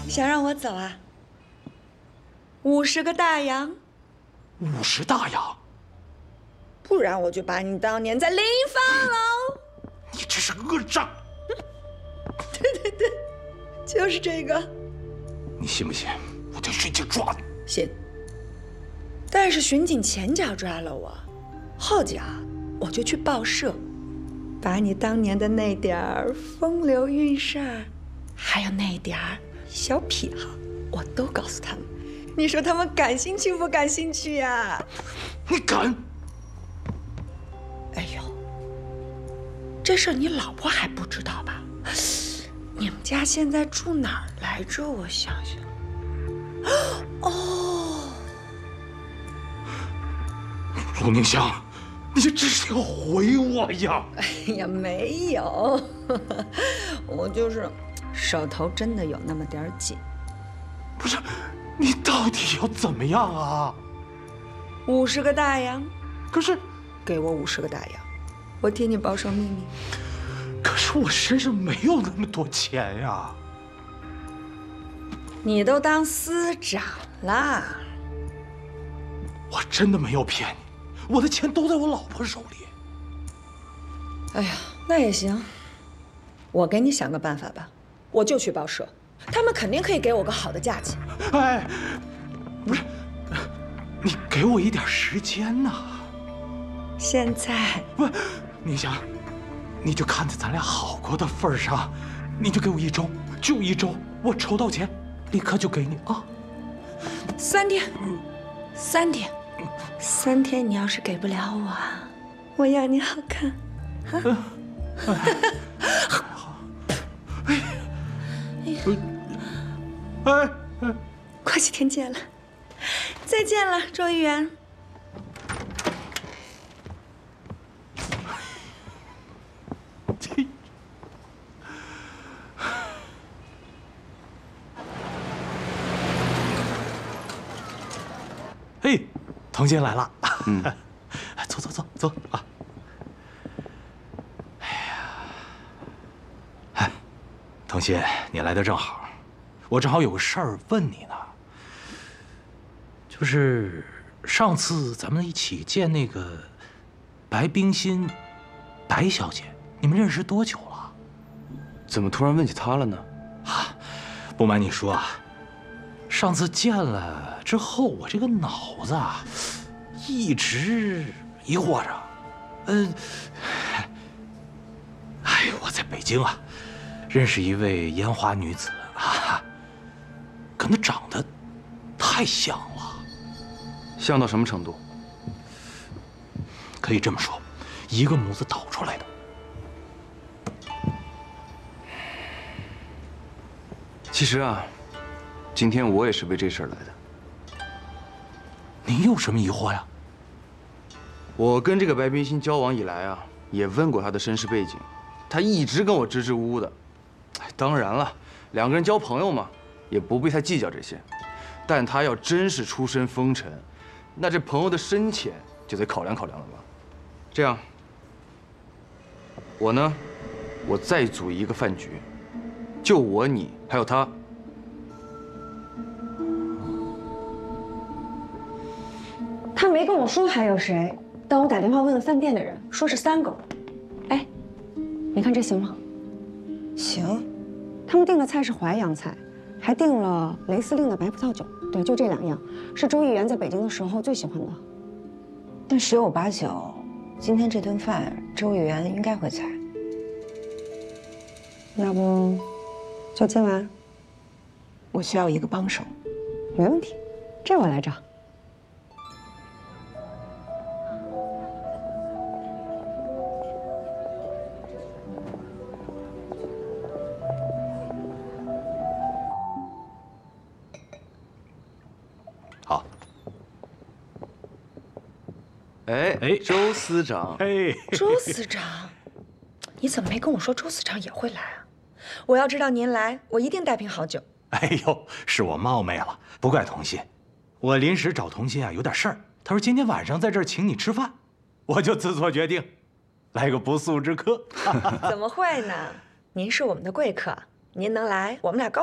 想让我走啊？50个大洋 ，50大洋， 不然我就把你当年在临放喽！ 你这是恶诈！ 对，就是这个。 你信不信？我叫巡警抓你！ 信。但是巡警前脚抓了我，后脚我就去报社，把你当年的那点儿风流韵事儿，还有那点儿小癖好，我都告诉他们。你说他们感兴趣不感兴趣呀？ 你敢？ 哎呦，这事儿你老婆还不知道吧？你们家现在住哪儿来着？我想想。哦， 陆宁香，你这是要毁我呀！ 哎呀，没有，我就是手头真的有那么点紧。 不是，你到底要怎么样啊 ？50个大洋。 可是， 给我50个大洋，我替你保守秘密。 可是我身上没有那么多钱呀。 你都当司长了， 我真的没有骗你，我的钱都在我老婆手里。 哎呀，那也行，我给你想个办法吧，我就去报社，他们肯定可以给我个好的价钱。 哎，不是，你给我一点时间呐。 现在不，宁香，你就看在咱俩好过的份上，你就给我1周，就1周，我筹到钱，立刻就给你啊。 3天，3天，你要是给不了我，我要你好看，哈。过几天见了，再见了，周议员。 嘿，童心来了。走啊！哎呀，童心，你来的正好，我正好有个事儿问你呢。就是上次咱们一起见那个白冰心，白小姐，你们认识多久了？ 怎么突然问起她了呢？ 啊，不瞒你说啊，上次见了之后，我这个脑子啊，一直疑惑着。哎，我在北京啊，认识一位烟花女子啊，跟她长得太像了。 像到什么程度？ 可以这么说，一个模子倒出来的。 其实啊，今天我也是为这事儿来的。 您有什么疑惑呀？ 我跟这个白冰心交往以来啊，也问过她的身世背景，她一直跟我支支吾吾的。当然了，两个人交朋友嘛，也不必太计较这些。但她要真是出身风尘，那这朋友的深浅就得考量考量了吧？这样，我呢，我再组一个饭局，就我、你还有他。 他没跟我说还有谁，但我打电话问了饭店的人，说是3个。哎，你看这行吗？ 行。 他们订的菜是淮扬菜，还订了雷司令的白葡萄酒。对，就这2样，是周议员在北京的时候最喜欢的。 但10有8九，今天这顿饭周议员应该会在。 要不，就今晚？ 我需要一个帮手。 没问题，这我来找。 好。 哎，周司长。 哎， 周司长，你怎么没跟我说周司长也会来啊？我要知道您来，我一定带瓶好酒。 哎呦，是我冒昧了，不怪童心。我临时找童心啊，有点事儿。他说今天晚上在这儿请你吃饭，我就自作决定，来个不速之客。 怎么会呢？您是我们的贵客，您能来，我们俩高